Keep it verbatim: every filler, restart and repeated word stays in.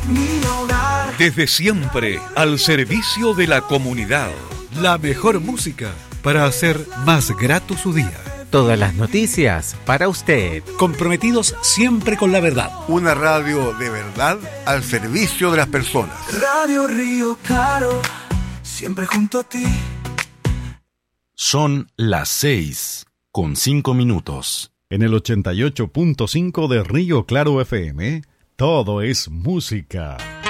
mi hogar. Desde siempre, al servicio de la comunidad. La mejor música para hacer más grato su día. Todas las noticias para usted. Comprometidos siempre con la verdad. Una radio de verdad al servicio de las personas. Radio Río Claro, siempre junto a ti. Son las seis con cinco minutos. En el ochenta y ocho punto cinco de Río Claro F M, todo es música.